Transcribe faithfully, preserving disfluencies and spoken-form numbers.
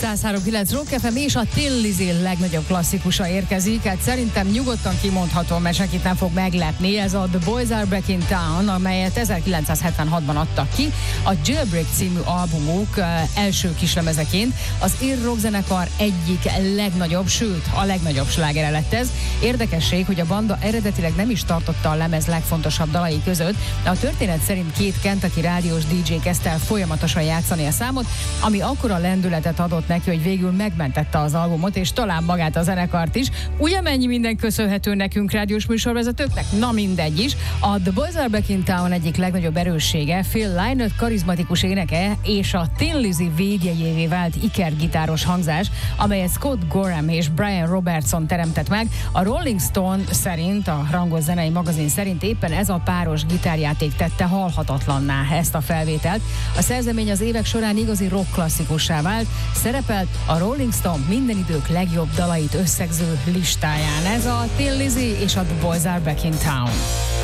száz három kilenc Rock ef em és a Thin Lizzy legnagyobb klasszikusa érkezik. Hát szerintem nyugodtan kimondhatom, mert senkit nem fog meglepni. Ez a The Boys Are Back in Town, amelyet ezerkilencszázhetvenhatban adtak ki. A Jailbreak című albumuk első kislemezeként az ír rockzenekar egyik legnagyobb, sőt a legnagyobb slágere lett ez. Érdekesség, hogy a banda eredetileg nem is tartotta a lemez legfontosabb dalai között, de a történet szerint két Kentucky rádiós dé dzsé kezdte el folyamatosan játszani a számot, ami akkora lendületet adott neki, hogy végül megmentette az albumot, és talán magát a zenekart is. Ugye mennyi minden köszönhető nekünk rádiós műsorvezetőknek? Na mindegy is. A The Boys Are Back in Town egyik legnagyobb erőssége Phil Lynott karizmatikus éneke és a Thin Lizzy védjegyévé vált ikergitáros hangzás, amelyet Scott Gorham és Brian Robertson teremtett meg. A Rolling Stone szerint, a rangos zenei magazin szerint éppen ez a páros gitárjáték tette halhatatlanná ezt a felvételt. A szerzemény az évek során igazi rock klasszikussá vált, szerepelt a Rolling Stone minden idők legjobb dalait összegző listáján. Ez a Thin Lizzy és a The Boys Are Back in Town.